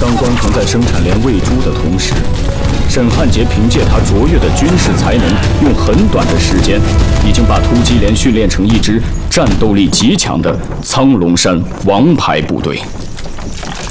当光城在生产连喂猪的同时，沈汉杰凭借他卓越的军事才能，用很短的时间，已经把突击连训练成一支战斗力极强的苍龙山王牌部队。